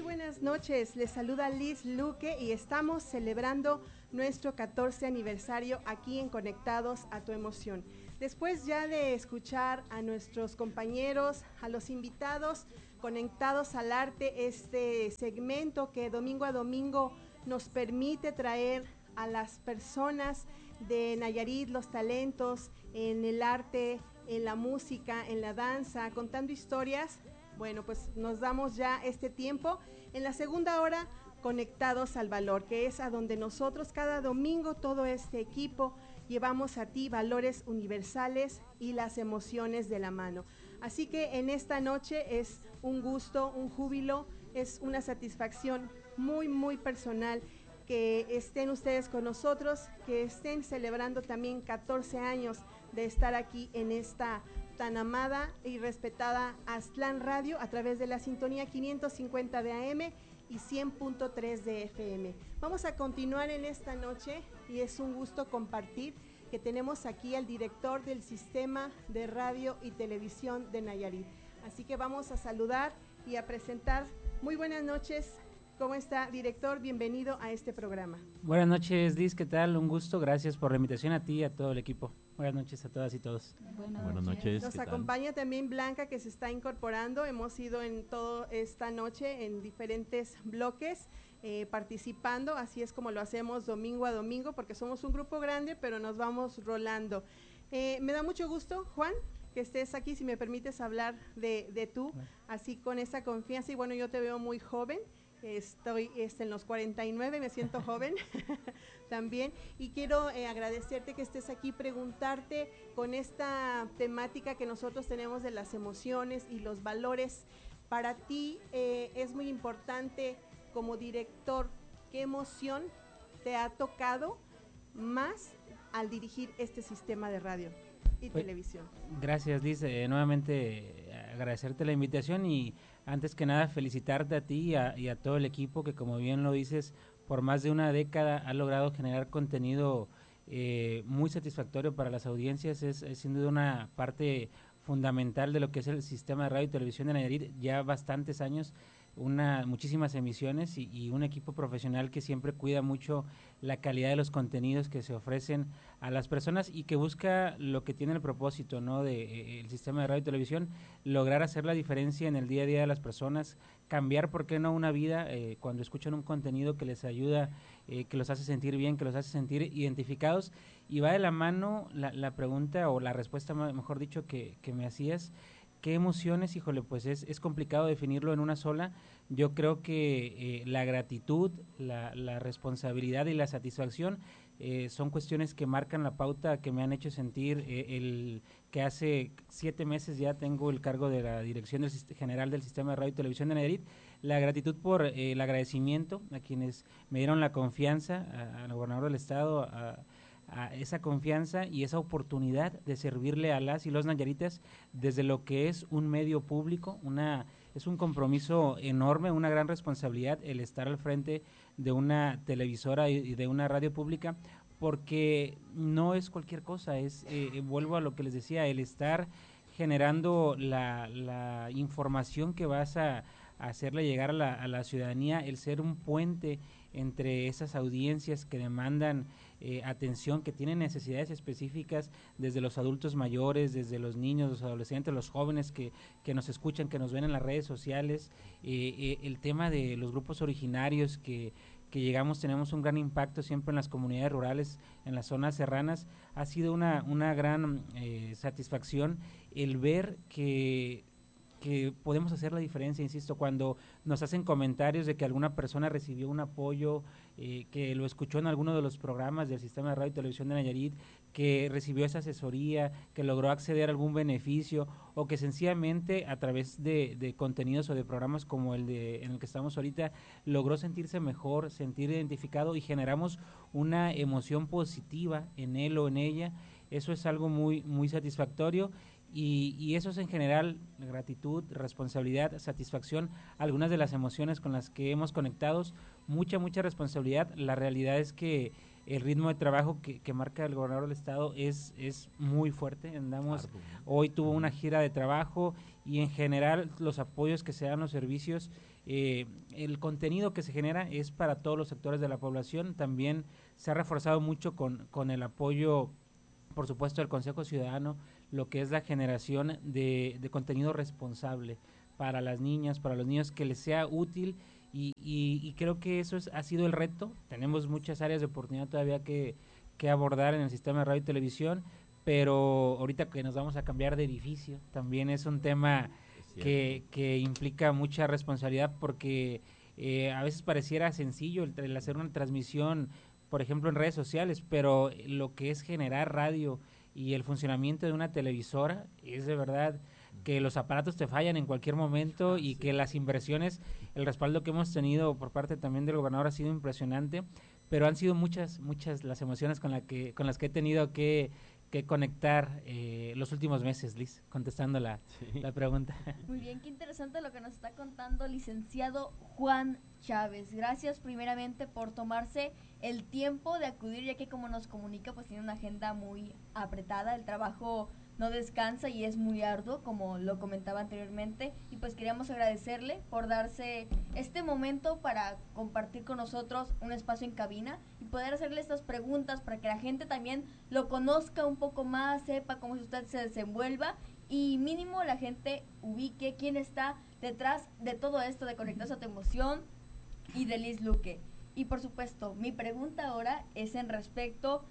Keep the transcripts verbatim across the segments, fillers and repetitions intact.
Muy buenas noches, les saluda Liz Luque y estamos celebrando nuestro catorce aniversario aquí en Conectados a tu Emoción. Después ya de escuchar a nuestros compañeros, a los invitados conectados al arte, este segmento que domingo a domingo nos permite traer a las personas de Nayarit, los talentos en el arte, en la música, en la danza, contando historias. Bueno, pues nos damos ya este tiempo en la segunda hora Conectados al Valor, que es a donde nosotros cada domingo, todo este equipo, llevamos a ti valores universales y las emociones de la mano. Así que en esta noche es un gusto, un júbilo, es una satisfacción muy, muy personal que estén ustedes con nosotros, que estén celebrando también catorce años de estar aquí en esta tan amada y respetada Aztlán Radio a través de la sintonía quinientos cincuenta de A M y cien punto tres de F M. Vamos a continuar en esta noche y es un gusto compartir que tenemos aquí al director del Sistema de Radio y Televisión de Nayarit. Así que vamos a saludar y a presentar. Muy buenas noches. ¿Cómo está, director? Bienvenido a este programa. Buenas noches, Liz, ¿qué tal? Un gusto, gracias por la invitación a ti y a todo el equipo. Buenas noches a todas y todos. Buenas, Buenas noches. Nos acompaña tal? también Blanca, que se está incorporando. Hemos ido en toda esta noche en diferentes bloques eh, participando, así es como lo hacemos domingo a domingo, porque somos un grupo grande, pero nos vamos rolando. Eh, me da mucho gusto, Juan, que estés aquí, si me permites hablar de, de tú, así con esa confianza. Y bueno, yo te veo muy joven. Estoy este, en los cuarenta y nueve, me siento joven también, y quiero eh, agradecerte que estés aquí, preguntarte con esta temática que nosotros tenemos de las emociones y los valores. Para ti eh, es muy importante como director, ¿qué emoción te ha tocado más al dirigir este sistema de radio y pues, televisión? Gracias, Liz, eh, nuevamente eh, agradecerte la invitación y antes que nada felicitarte a ti y a, y a todo el equipo que, como bien lo dices, por más de una década ha logrado generar contenido eh, muy satisfactorio para las audiencias. Es, es sin duda una parte fundamental de lo que es el sistema de radio y televisión de Nayarit, ya bastantes años, una muchísimas emisiones y, y un equipo profesional que siempre cuida mucho la calidad de los contenidos que se ofrecen a las personas y que busca lo que tiene el propósito, ¿no?, de eh, el sistema de radio y televisión, lograr hacer la diferencia en el día a día de las personas, cambiar, ¿por qué no?, una vida eh, cuando escuchan un contenido que les ayuda, eh, que los hace sentir bien, que los hace sentir identificados. Y va de la mano la, la pregunta o la respuesta, mejor dicho, que, que me hacías. ¿Qué emociones? Híjole, pues es, es complicado definirlo en una sola. Yo creo que eh, la gratitud, la, la responsabilidad y la satisfacción eh, son cuestiones que marcan la pauta, que me han hecho sentir eh, el que hace siete meses ya tengo el cargo de la Dirección del, General del Sistema de Radio y Televisión de Nayarit. La gratitud por eh, el agradecimiento a quienes me dieron la confianza, al gobernador del estado, a a esa confianza y esa oportunidad de servirle a las y los nayaritas desde lo que es un medio público. Una es un compromiso enorme, una gran responsabilidad el estar al frente de una televisora y de una radio pública, porque no es cualquier cosa, es eh, vuelvo a lo que les decía, el estar generando la, la información que vas a, a hacerle llegar a la, a la ciudadanía, el ser un puente entre esas audiencias que demandan eh, atención, que tienen necesidades específicas, desde los adultos mayores, desde los niños, los adolescentes, los jóvenes que, que nos escuchan, que nos ven en las redes sociales, eh, eh, el tema de los grupos originarios que, que llegamos, tenemos un gran impacto siempre en las comunidades rurales, en las zonas serranas. Ha sido una, una gran eh, satisfacción el ver que que podemos hacer la diferencia, insisto, cuando nos hacen comentarios de que alguna persona recibió un apoyo, eh, que lo escuchó en alguno de los programas del Sistema de Radio y Televisión de Nayarit, que recibió esa asesoría, que logró acceder a algún beneficio, o que sencillamente a través de, de contenidos o de programas como el de en el que estamos ahorita, logró sentirse mejor, sentir identificado y generamos una emoción positiva en él o en ella. Eso es algo muy, muy satisfactorio. Y, y eso es en general gratitud, responsabilidad, satisfacción, algunas de las emociones con las que hemos conectado, mucha, mucha responsabilidad. La realidad es que el ritmo de trabajo que, que marca el gobernador del estado es, es muy fuerte. Andamos, hoy tuvo una gira de trabajo y en general los apoyos que se dan, los servicios, eh, el contenido que se genera es para todos los sectores de la población. También se ha reforzado mucho con, con el apoyo, por supuesto, del Consejo Ciudadano, lo que es la generación de, de contenido responsable para las niñas, para los niños, que les sea útil. Y, y, y creo que eso es, ha sido el reto. Tenemos muchas áreas de oportunidad todavía que, que abordar en el sistema de radio y televisión, pero ahorita que nos vamos a cambiar de edificio, también es un tema es que, que implica mucha responsabilidad, porque eh, a veces pareciera sencillo el, el hacer una transmisión, por ejemplo, en redes sociales, pero lo que es generar radio y el funcionamiento de una televisora es de verdad que los aparatos te fallan en cualquier momento, y que las inversiones, el respaldo que hemos tenido por parte también del gobernador ha sido impresionante, pero han sido muchas, muchas las emociones con, la que, con las que he tenido que, que conectar eh, los últimos meses, Liz, contestando la, sí. la pregunta. Muy bien, qué interesante lo que nos está contando licenciado Juan Chávez. Gracias primeramente por tomarse el tiempo de acudir, ya que como nos comunica, pues tiene una agenda muy apretada, el trabajo no descansa y es muy arduo, como lo comentaba anteriormente, y pues queríamos agradecerle por darse este momento para compartir con nosotros un espacio en cabina y poder hacerle estas preguntas para que la gente también lo conozca un poco más, sepa cómo usted se desenvuelva y mínimo la gente ubique quién está detrás de todo esto de Conectados a tu Emoción y de Liz Luque. Y por supuesto, mi pregunta ahora es en respecto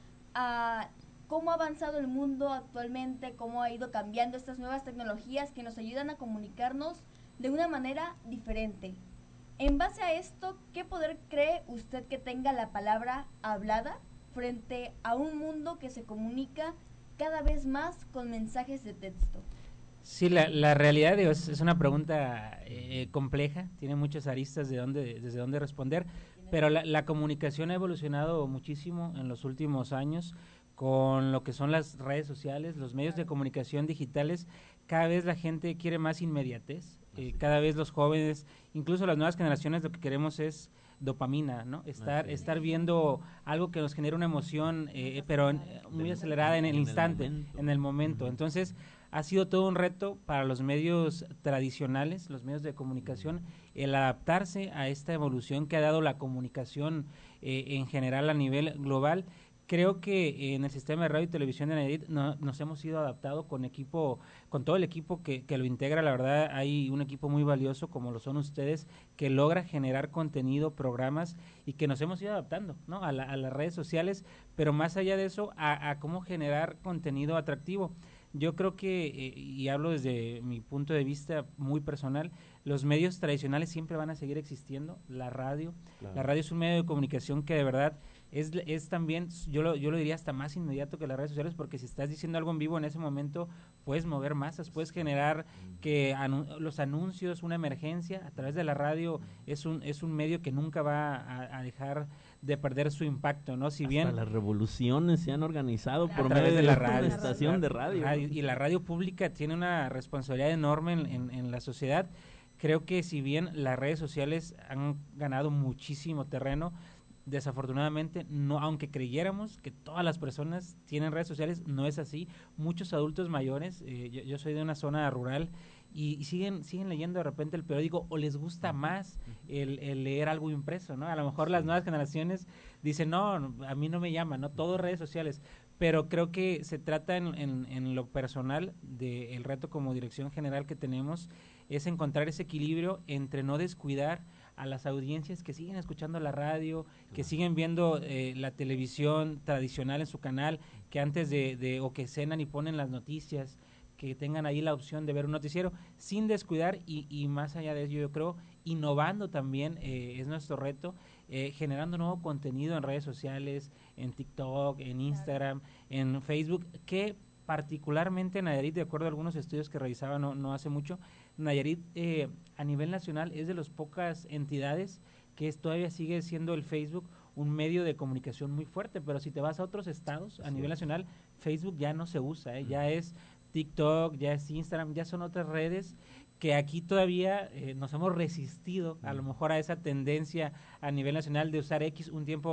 a cómo ha avanzado el mundo actualmente, cómo ha ido cambiando estas nuevas tecnologías que nos ayudan a comunicarnos de una manera diferente. En base a esto, ¿qué poder cree usted que tenga la palabra hablada frente a un mundo que se comunica cada vez más con mensajes de texto? Sí, la, la realidad es, es una pregunta eh, compleja, tiene muchas aristas de dónde, desde dónde responder, pero la, la comunicación ha evolucionado muchísimo en los últimos años con lo que son las redes sociales, los medios de comunicación digitales. Cada vez la gente quiere más inmediatez, eh, cada vez los jóvenes, incluso las nuevas generaciones, lo que queremos es dopamina, ¿no? Estar, estar viendo algo que nos genere una emoción, eh, pero en, muy acelerada en el instante, en el momento. Entonces, ha sido todo un reto para los medios tradicionales, los medios de comunicación, el adaptarse a esta evolución que ha dado la comunicación eh, en general a nivel global. Creo que en el sistema de radio y televisión de Nayarit no, nos hemos ido adaptado con equipo, con todo el equipo que, que lo integra. La verdad, hay un equipo muy valioso, como lo son ustedes, que logra generar contenido, programas, y que nos hemos ido adaptando, ¿no? a, la, a las redes sociales, pero más allá de eso, a, a cómo generar contenido atractivo. Yo creo que, eh, y hablo desde mi punto de vista muy personal, los medios tradicionales siempre van a seguir existiendo. La radio, claro. La radio es un medio de comunicación que de verdad es, es también, yo lo, yo lo diría hasta más inmediato que las redes sociales, porque si estás diciendo algo en vivo en ese momento, puedes mover masas, puedes generar que anu los anuncios, una emergencia, a través de la radio es un, es un medio que nunca va a, a dejar de perder su impacto, ¿no? Si bien hasta las revoluciones se han organizado por medio de la radio, una estación de radio. radio. Y la radio pública tiene una responsabilidad enorme en, en, en la sociedad. Creo que si bien las redes sociales han ganado muchísimo terreno, desafortunadamente, no, aunque creyéramos que todas las personas tienen redes sociales, no es así. Muchos adultos mayores, eh, yo, yo soy de una zona rural, y, y siguen siguen leyendo de repente el periódico, o les gusta más el, el leer algo impreso, ¿no? A lo mejor las nuevas generaciones dicen, no, a mí no me llama, ¿no? Todo redes sociales. Pero creo que se trata en, en, en lo personal del reto como dirección general que tenemos, es encontrar ese equilibrio entre no descuidar a las audiencias que siguen escuchando la radio, que siguen viendo eh, la televisión tradicional en su canal, que antes de, de, o que cenan y ponen las noticias, que tengan ahí la opción de ver un noticiero, sin descuidar y, y más allá de ello, yo creo, innovando también, eh, es nuestro reto, eh, generando nuevo contenido en redes sociales, en TikTok, en Instagram, en Facebook, que particularmente en Nayarit, de acuerdo a algunos estudios que realizaba no, no hace mucho, Nayarit eh, a nivel nacional es de las pocas entidades que es, todavía sigue siendo el Facebook un medio de comunicación muy fuerte, pero si te vas a otros estados, a sí. nivel nacional, Facebook ya no se usa, ¿eh? Ya es TikTok, ya es Instagram, ya son otras redes que aquí todavía eh, nos hemos resistido a lo mejor a esa tendencia a nivel nacional de usar X. Un tiempo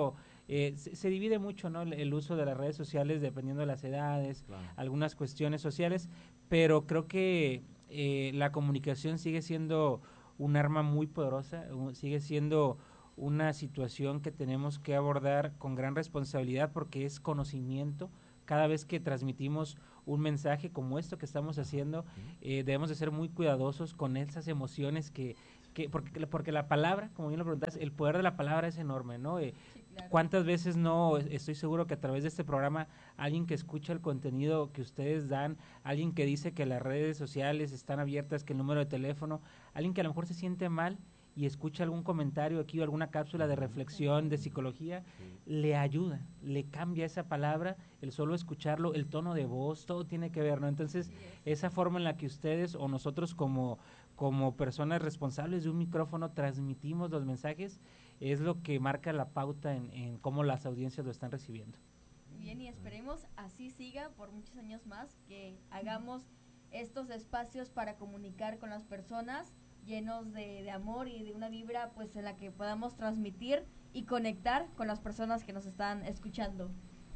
Eh, se, se divide mucho, ¿no? El, el uso de las redes sociales dependiendo de las edades, claro. Algunas cuestiones sociales, pero creo que eh, la comunicación sigue siendo un arma muy poderosa, uh, sigue siendo una situación que tenemos que abordar con gran responsabilidad porque es conocimiento. Cada vez que transmitimos un mensaje como esto que estamos haciendo, eh, debemos de ser muy cuidadosos con esas emociones que, que porque, porque la palabra, como bien lo preguntas, el poder de la palabra es enorme, ¿no? Eh, sí, claro. ¿Cuántas veces no, estoy seguro que a través de este programa, alguien que escucha el contenido que ustedes dan, alguien que dice que las redes sociales están abiertas, que el número de teléfono, alguien que a lo mejor se siente mal y escucha algún comentario aquí o alguna cápsula de reflexión, de psicología, le ayuda, le cambia esa palabra, el solo escucharlo, el tono de voz, todo tiene que ver, ¿no? Entonces, esa forma en la que ustedes o nosotros como, como personas responsables de un micrófono transmitimos los mensajes, es lo que marca la pauta en, en cómo las audiencias lo están recibiendo. Bien, y esperemos así siga por muchos años más, que hagamos estos espacios para comunicar con las personas, llenos de, de amor y de una vibra pues en la que podamos transmitir y conectar con las personas que nos están escuchando.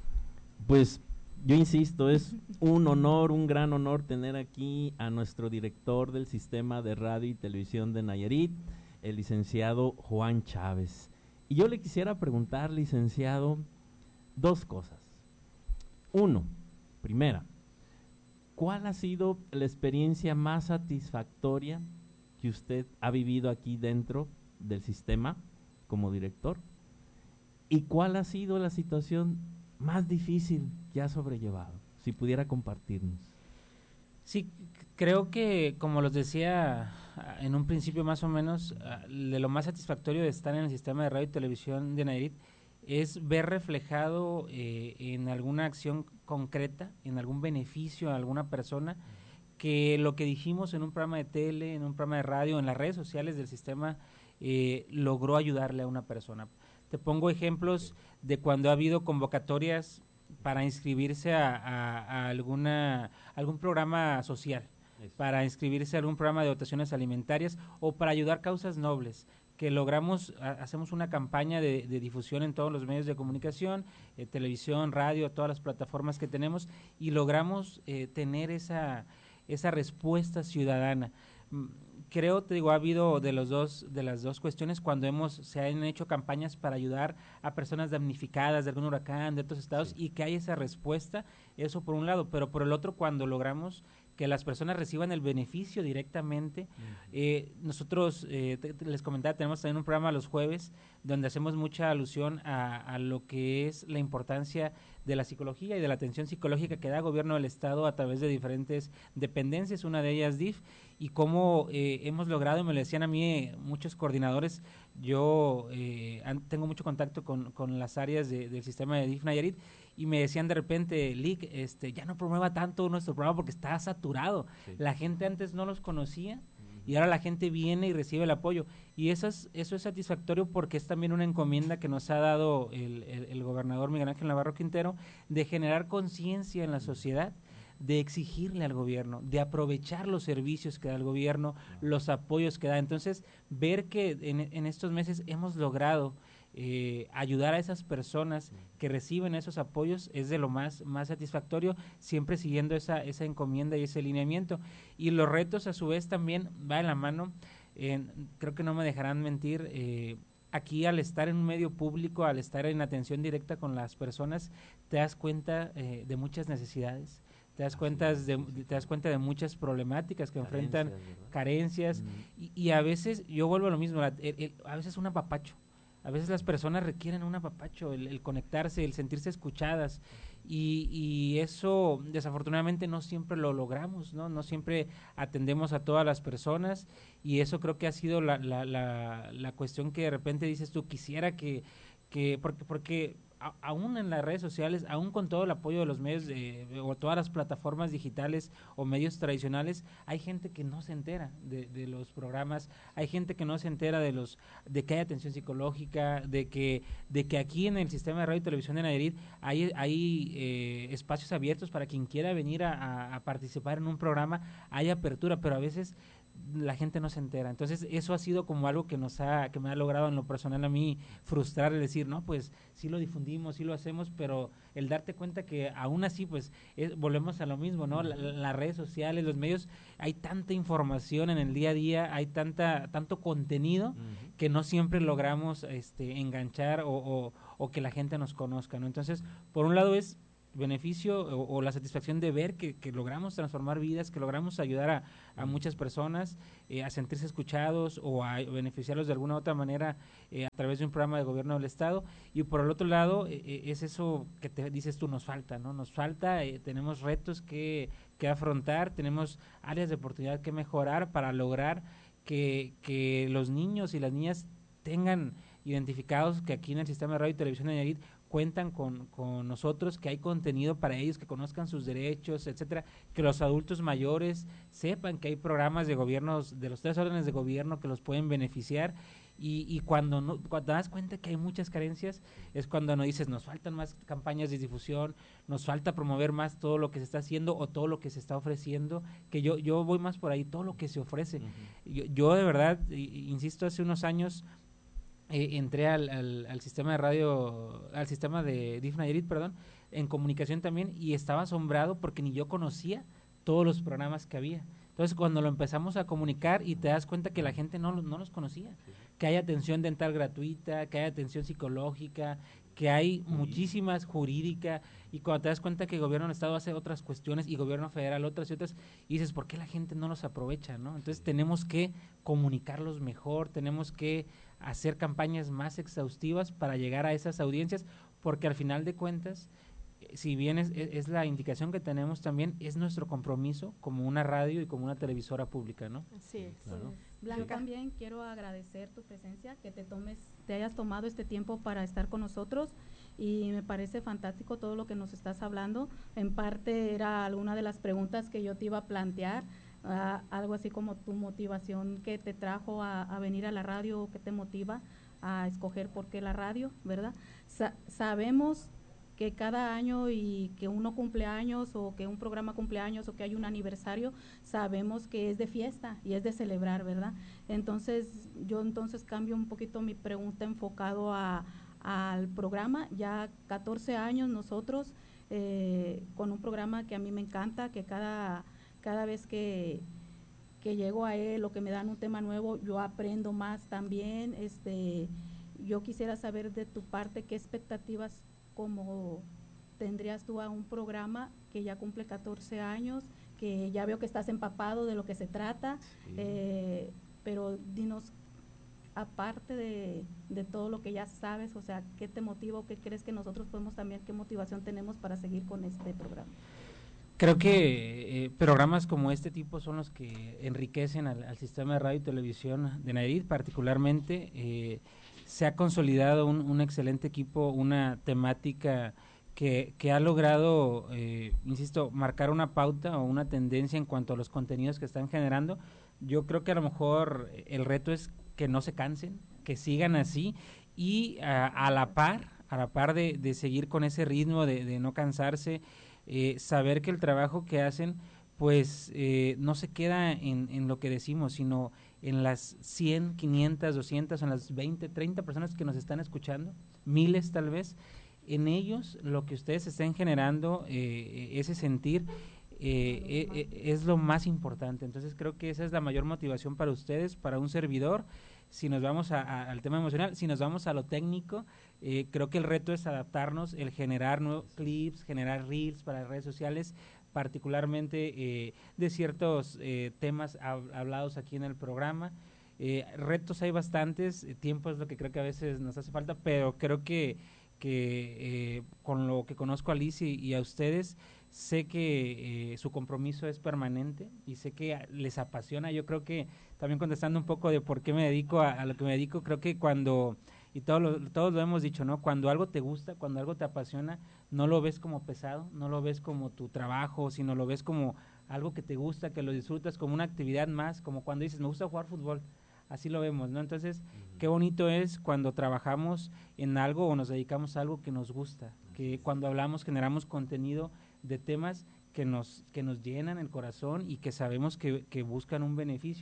Pues yo insisto, es un honor, un gran honor tener aquí a nuestro director del Sistema de Radio y Televisión de Nayarit, el licenciado Juan Chávez. Y yo le quisiera preguntar, licenciado, dos cosas. Uno, primera, ¿cuál ha sido la experiencia más satisfactoria que usted ha vivido aquí dentro del sistema como director? ¿Y cuál ha sido la situación más difícil que ha sobrellevado? Si pudiera compartirnos. Sí, creo que, como los decía en un principio más o menos, de lo más satisfactorio de estar en el sistema de radio y televisión de Nayarit es ver reflejado eh, en alguna acción concreta, en algún beneficio a alguna persona, que lo que dijimos en un programa de tele, en un programa de radio, en las redes sociales del sistema, eh, logró ayudarle a una persona. Te pongo ejemplos de cuando ha habido convocatorias para inscribirse a, a, a alguna algún programa social, Eso. para inscribirse a algún programa de dotaciones alimentarias o para ayudar causas nobles, que logramos, a, hacemos una campaña de, de difusión en todos los medios de comunicación, eh, televisión, radio, todas las plataformas que tenemos, y logramos eh, tener esa... esa respuesta ciudadana. Creo, te digo, ha habido de los dos, de las dos cuestiones cuando hemos, se han hecho campañas para ayudar a personas damnificadas de algún huracán, de otros estados, sí. y que hay esa respuesta, eso por un lado, pero por el otro, cuando logramos que las personas reciban el beneficio directamente. Uh-huh. Eh, nosotros, eh, te, te les comentaba, tenemos también un programa los jueves donde hacemos mucha alusión a, a lo que es la importancia de la psicología y de la atención psicológica que da el gobierno del estado a través de diferentes dependencias, una de ellas D I F, y cómo eh, hemos logrado, y me lo decían a mí eh, muchos coordinadores, yo eh, an, tengo mucho contacto con, con las áreas de, del sistema de D I F Nayarit, y me decían de repente, Lic, este, ya no promueva tanto nuestro programa porque está saturado. Sí. La gente antes no los conocía uh-huh. y ahora la gente viene y recibe el apoyo. Y eso es, eso es satisfactorio porque es también una encomienda que nos ha dado el, el, el gobernador Miguel Ángel Navarro Quintero de generar conciencia en la sociedad, de exigirle al gobierno, de aprovechar los servicios que da el gobierno, los apoyos que da. Entonces, ver que en, en estos meses hemos logrado Eh, ayudar a esas personas que reciben esos apoyos es de lo más, más satisfactorio, siempre siguiendo esa, esa encomienda y ese lineamiento. Y los retos a su vez también va en la mano, eh, creo que no me dejarán mentir, eh, aquí al estar en un medio público, al estar en atención directa con las personas, te das cuenta eh, de muchas necesidades. Te das, cuenta de, te das cuenta de muchas problemáticas que carencias, enfrentan, ¿verdad? carencias, mm. y, y a veces, yo vuelvo a lo mismo, la, el, el, a veces un apapacho. A veces las personas requieren un apapacho, el, el conectarse, el sentirse escuchadas, y, y eso desafortunadamente no siempre lo logramos, ¿no? No siempre atendemos a todas las personas, y eso creo que ha sido la, la, la, la cuestión que de repente dices tú, quisiera que, que porque, porque a, aún en las redes sociales, aún con todo el apoyo de los medios de, o todas las plataformas digitales o medios tradicionales, hay gente que no se entera de, de los programas, hay gente que no se entera de los de que hay atención psicológica, de que de que aquí en el sistema de radio y televisión de Nayarit hay, hay eh, espacios abiertos para quien quiera venir a, a, a participar en un programa, hay apertura, pero a veces la gente no se entera. Entonces eso ha sido como algo que nos ha, que me ha logrado en lo personal a mí frustrar, el decir, no, pues sí lo difundimos, sí lo hacemos, pero el darte cuenta que aún así, pues es, volvemos a lo mismo, ¿no? La, la, las redes sociales, los medios, hay tanta información en el día a día, hay tanta, tanto contenido uh-huh. que no siempre logramos este, enganchar o, o, o que la gente nos conozca, ¿no? Entonces, por un lado es beneficio o, o la satisfacción de ver que, que logramos transformar vidas, que logramos ayudar a, a muchas personas eh, a sentirse escuchados o a beneficiarlos de alguna u otra manera eh, a través de un programa de gobierno del Estado. Y por el otro lado eh, es eso que te dices tú, nos falta, ¿no? Nos falta, eh, tenemos retos que, que afrontar, tenemos áreas de oportunidad que mejorar para lograr que, que los niños y las niñas tengan identificados que aquí en el sistema de radio y televisión de Nayarit cuentan con, con nosotros, que hay contenido para ellos, que conozcan sus derechos, etcétera, que los adultos mayores sepan que hay programas de gobiernos, de los tres órdenes de gobierno que los pueden beneficiar, y, y cuando no, cuando te das cuenta que hay muchas carencias, es cuando nos dices, nos faltan más campañas de difusión, nos falta promover más todo lo que se está haciendo o todo lo que se está ofreciendo, que yo, yo voy más por ahí, todo lo que se ofrece. Uh-huh. Yo, yo de verdad, insisto, hace unos años Eh, entré al, al, al sistema de radio, al sistema de D I F Nayarit, perdón, en comunicación también, y estaba asombrado porque ni yo conocía todos los programas que había. Entonces, cuando lo empezamos a comunicar y te das cuenta que la gente no, no los conocía, que hay atención dental gratuita, que hay atención psicológica, que hay muchísimas jurídica, y cuando te das cuenta que el gobierno del Estado hace otras cuestiones y gobierno federal otras y otras, y dices, ¿por qué la gente no los aprovecha, no? Entonces tenemos que comunicarlos mejor, tenemos que hacer campañas más exhaustivas para llegar a esas audiencias, porque al final de cuentas, si bien es, es la indicación que tenemos también, es nuestro compromiso como una radio y como una televisora pública, ¿no? Así es. Claro. Blanca, yo también quiero agradecer tu presencia, que te tomes, te hayas tomado este tiempo para estar con nosotros, y me parece fantástico todo lo que nos estás hablando. En parte era alguna de las preguntas que yo te iba a plantear, uh, algo así como tu motivación que te trajo a, a venir a la radio, o que te motiva a escoger por qué la radio, ¿verdad? Sa- sabemos que cada año y que uno cumple años, o que un programa cumple años, o que hay un aniversario, sabemos que es de fiesta y es de celebrar, ¿verdad? Entonces, yo entonces cambio un poquito mi pregunta enfocado a, al programa. Ya catorce años nosotros eh, con un programa que a mí me encanta, que cada, cada vez que, que llego a él o que me dan un tema nuevo, yo aprendo más también. Este, yo quisiera saber de tu parte qué expectativas como tendrías tú a un programa que ya cumple catorce años, que ya veo que estás empapado de lo que se trata, sí. eh, pero dinos, aparte de, de todo lo que ya sabes, o sea, ¿qué te motiva o qué crees que nosotros podemos también, qué motivación tenemos para seguir con este programa? Creo que eh, programas como este tipo son los que enriquecen al, al sistema de radio y televisión de Nayarit, particularmente. Eh, se ha consolidado un, un excelente equipo, una temática que, que ha logrado, eh, insisto, marcar una pauta o una tendencia en cuanto a los contenidos que están generando. Yo creo que a lo mejor el reto es que no se cansen, que sigan así, y a, a la par, a la par de, de seguir con ese ritmo, de, de no cansarse, eh, saber que el trabajo que hacen pues eh, no se queda en, en lo que decimos, sino en las cien, quinientas, doscientas, en las veinte, treinta personas que nos están escuchando, miles tal vez. En ellos lo que ustedes estén generando, eh, ese sentir, eh, eh, es lo más importante. Entonces creo que esa es la mayor motivación para ustedes, para un servidor. Si nos vamos a, a, al tema emocional, si nos vamos a lo técnico, eh, creo que el reto es adaptarnos, el generar nuevos clips, generar reels para las redes sociales, particularmente eh, de ciertos eh, temas hab- hablados aquí en el programa. Eh, retos hay bastantes, eh, tiempo es lo que creo que a veces nos hace falta, pero creo que, que eh, con lo que conozco a Liz y, y a ustedes, sé que eh, su compromiso es permanente y sé que a, les apasiona. Yo creo que, también contestando un poco de por qué me dedico a, a lo que me dedico, creo que cuando, y todos lo, todos lo hemos dicho, ¿no? Cuando algo te gusta, cuando algo te apasiona, no lo ves como pesado, no lo ves como tu trabajo, sino lo ves como algo que te gusta, que lo disfrutas, como una actividad más, como cuando dices, me gusta jugar fútbol, así lo vemos, ¿no? Entonces, uh-huh. Qué bonito es cuando trabajamos en algo o nos dedicamos a algo que nos gusta, que cuando hablamos generamos contenido de temas que nos, que nos llenan el corazón y que sabemos que, que buscan un beneficio,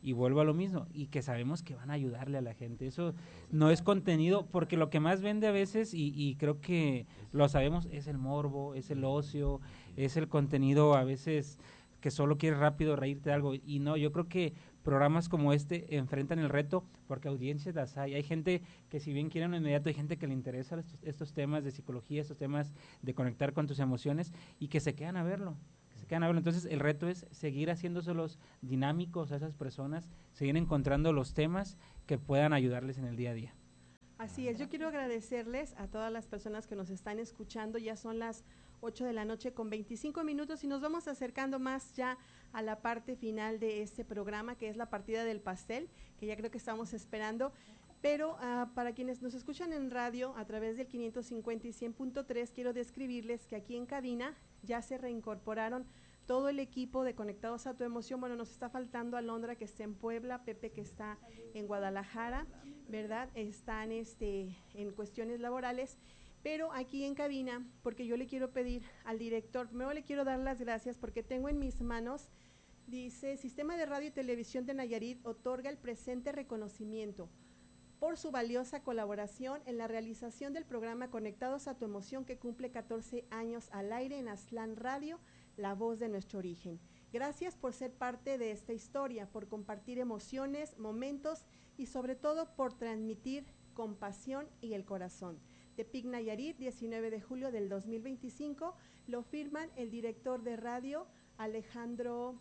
y vuelvo a lo mismo, y que sabemos que van a ayudarle a la gente. Eso no es contenido, porque lo que más vende a veces, y, y creo que lo sabemos, es el morbo, es el ocio, es el contenido a veces que solo quieres rápido reírte de algo, y no, yo creo que programas como este enfrentan el reto porque audiencias las hay. Hay gente que si bien quieren lo inmediato, hay gente que le interesa estos, estos temas de psicología, estos temas de conectar con tus emociones y que se quedan a verlo. Que se quedan a verlo. Entonces el reto es seguir haciéndoselos dinámicos a esas personas, seguir encontrando los temas que puedan ayudarles en el día a día. Así es, yo quiero agradecerles a todas las personas que nos están escuchando. Ya son las ocho de la noche con veinticinco minutos y nos vamos acercando más ya a la parte final de este programa, que es la partida del pastel, que ya creo que estamos esperando. Pero uh, para quienes nos escuchan en radio a través del quinientos cincuenta y cien punto tres, quiero describirles que aquí en cabina ya se reincorporaron todo el equipo de Conectados a tu Emoción. Bueno, nos está faltando Alondra, que está en Puebla, Pepe, que está en Guadalajara, ¿verdad? Están este, en cuestiones laborales, pero aquí en cabina, porque yo le quiero pedir al director, primero le quiero dar las gracias porque tengo en mis manos, dice, Sistema de Radio y Televisión de Nayarit otorga el presente reconocimiento por su valiosa colaboración en la realización del programa Conectados a tu Emoción, que cumple catorce años al aire en Aztlán Radio, la voz de nuestro origen. Gracias por ser parte de esta historia, por compartir emociones, momentos y sobre todo por transmitir compasión y el corazón. Tepic Nayarit, diecinueve de julio del dos mil veinticinco, lo firman el director de radio Alejandro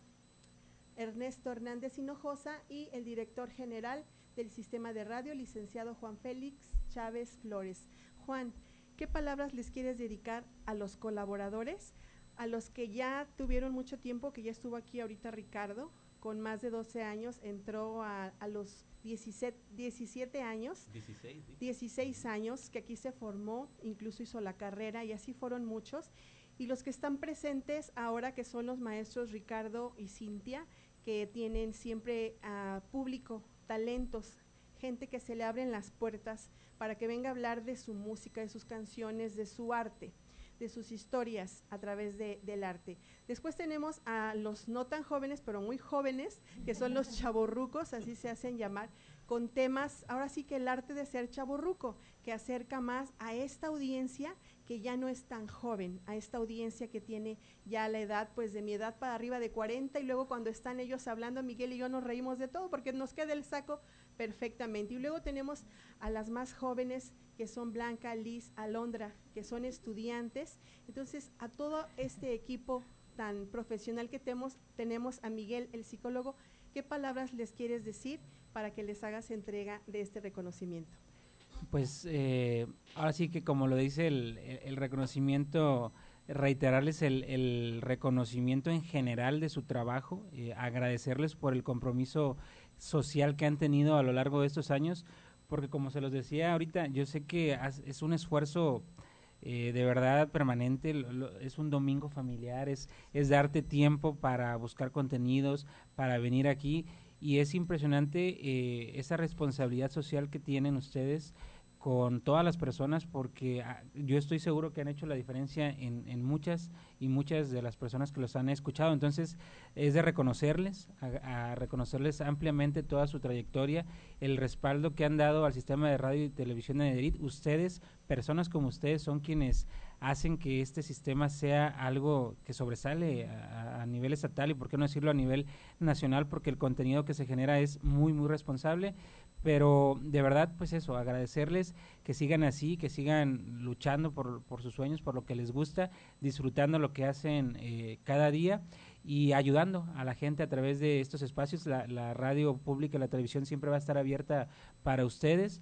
Ernesto Hernández Hinojosa y el director general del Sistema de Radio, licenciado Juan Félix Chávez Flores. Juan, ¿qué palabras les quieres dedicar a los colaboradores, a los que ya tuvieron mucho tiempo, que ya estuvo aquí ahorita Ricardo, con más de doce años, entró a, a los diecisiete, diecisiete años, dieciséis, ¿sí? dieciséis años, que aquí se formó, incluso hizo la carrera, y así fueron muchos, y los que están presentes ahora, que son los maestros Ricardo y Cintia, que tienen siempre a uh, público, talentos, gente que se le abren las puertas para que venga a hablar de su música, de sus canciones, de su arte, de sus historias a través de, del arte. Después tenemos a los no tan jóvenes, pero muy jóvenes, que son los chavorrucos, así se hacen llamar, con temas, ahora sí que el arte de ser chavorruco, que acerca más a esta audiencia que ya no es tan joven, a esta audiencia que tiene ya la edad, pues de mi edad para arriba de cuarenta, y luego cuando están ellos hablando, Miguel y yo nos reímos de todo porque nos queda el saco perfectamente. Y luego tenemos a las más jóvenes, que son Blanca, Liz, Alondra, que son estudiantes. Entonces, a todo este equipo tan profesional que tenemos, tenemos a Miguel, el psicólogo, ¿qué palabras les quieres decir para que les hagas entrega de este reconocimiento? Pues eh, ahora sí que como lo dice el, el, el reconocimiento, reiterarles el, el reconocimiento en general de su trabajo, eh, agradecerles por el compromiso social que han tenido a lo largo de estos años, porque como se los decía ahorita, yo sé que es un esfuerzo eh, de verdad permanente, lo, lo, es un domingo familiar, es, es darte tiempo para buscar contenidos, para venir aquí, y es impresionante eh, esa responsabilidad social que tienen ustedes con todas las personas, porque ah, yo estoy seguro que han hecho la diferencia en, en muchas y muchas de las personas que los han escuchado. Entonces es de reconocerles, a, a reconocerles ampliamente toda su trayectoria, el respaldo que han dado al Sistema de Radio y Televisión de Nayarit. Ustedes, personas como ustedes, son quienes hacen que este sistema sea algo que sobresale a, a nivel estatal y por qué no decirlo a nivel nacional, porque el contenido que se genera es muy muy responsable. Pero de verdad, pues eso, agradecerles que sigan así, que sigan luchando por, por sus sueños, por lo que les gusta, disfrutando lo que hacen eh, cada día y ayudando a la gente a través de estos espacios. La, la radio pública, la televisión siempre va a estar abierta para ustedes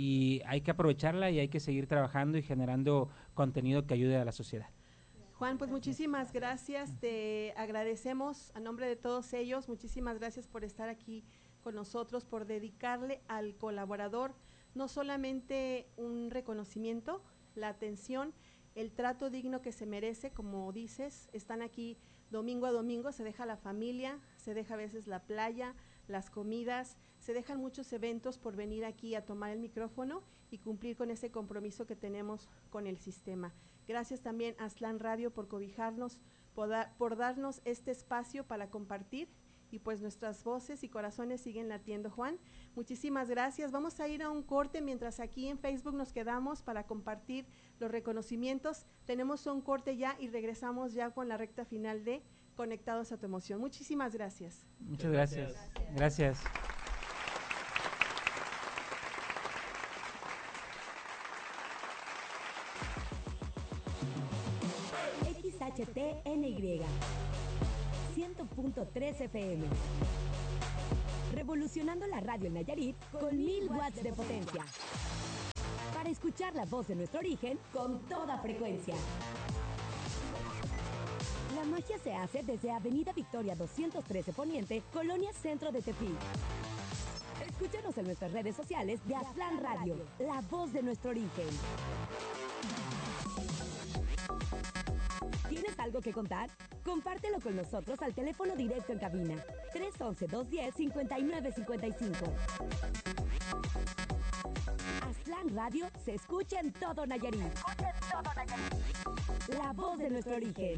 y hay que aprovecharla y hay que seguir trabajando y generando contenido que ayude a la sociedad. Juan, pues muchísimas gracias, te agradecemos a nombre de todos ellos, muchísimas gracias por estar aquí con nosotros, por dedicarle al colaborador no solamente un reconocimiento, la atención, el trato digno que se merece, como dices, están aquí domingo a domingo, se deja la familia, se deja a veces la playa, las comidas, se dejan muchos eventos por venir aquí a tomar el micrófono y cumplir con ese compromiso que tenemos con el sistema. Gracias también a Aztlán Radio por cobijarnos, por, da, por darnos este espacio para compartir y pues nuestras voces y corazones siguen latiendo. Juan, muchísimas gracias. Vamos a ir a un corte mientras aquí en Facebook nos quedamos para compartir los reconocimientos. Tenemos un corte ya y regresamos ya con la recta final de Conectados a tu Emoción. Muchísimas gracias. Muchas gracias. Gracias. X H T N Y cien punto tres F M. Revolucionando la radio en Nayarit con mil watts de potencia. Para escuchar la voz de nuestro origen con toda frecuencia. La magia se hace desde Avenida Victoria doscientos trece Poniente, Colonia Centro de Tepic. Escúchanos en nuestras redes sociales de Aztlán Radio, la voz de nuestro origen. ¿Tienes algo que contar? Compártelo con nosotros al teléfono directo en cabina tres once, dos diez, cincuenta y nueve cincuenta y cinco. Aztlán Radio se escucha en todo Nayarit. La voz de nuestro origen.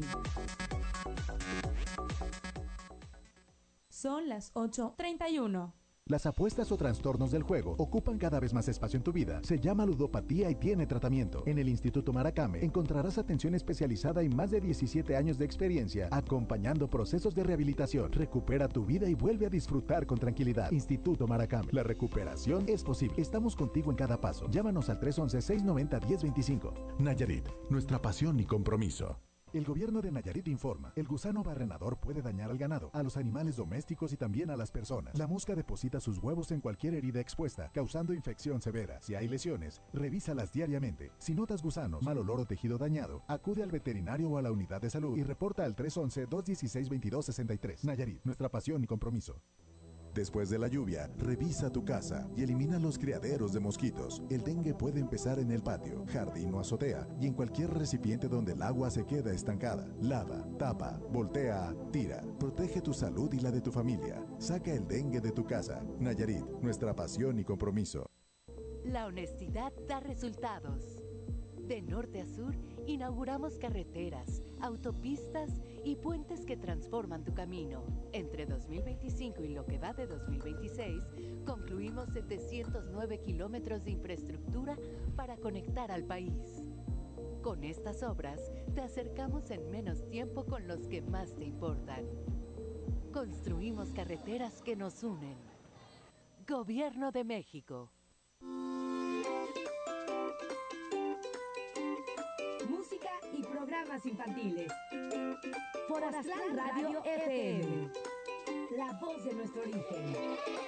Son las ocho treinta y uno. Las apuestas o trastornos del juego ocupan cada vez más espacio en tu vida. Se llama ludopatía y tiene tratamiento. En el Instituto Maracame encontrarás atención especializada y más de diecisiete años de experiencia acompañando procesos de rehabilitación. Recupera tu vida y vuelve a disfrutar con tranquilidad. Instituto Maracame. La recuperación es posible. Estamos contigo en cada paso. Llámanos al tres once, seiscientos noventa, diez veinticinco. Nayarit, nuestra pasión y compromiso. El gobierno de Nayarit informa, el gusano barrenador puede dañar al ganado, a los animales domésticos y también a las personas. La mosca deposita sus huevos en cualquier herida expuesta, causando infección severa. Si hay lesiones, revísalas diariamente. Si notas gusanos, mal olor o tejido dañado, acude al veterinario o a la unidad de salud y reporta al tres once, dos dieciséis, veintidós sesenta y tres. Nayarit, nuestra pasión y compromiso. Después de la lluvia, revisa tu casa y elimina los criaderos de mosquitos. El dengue puede empezar en el patio, jardín o azotea y en cualquier recipiente donde el agua se queda estancada. Lava, tapa, voltea, tira. Protege tu salud y la de tu familia. Saca el dengue de tu casa. Nayarit, nuestra pasión y compromiso. La honestidad da resultados. De norte a sur, inauguramos carreteras, autopistas y puentes que transforman tu camino. Entre dos mil veinticinco y lo que va de dos mil veintiséis, concluimos setecientos nueve kilómetros de infraestructura para conectar al país. Con estas obras, te acercamos en menos tiempo con los que más te importan. Construimos carreteras que nos unen. Gobierno de México. Música y programas infantiles. Por Aztlán Radio F M. La voz de nuestro origen.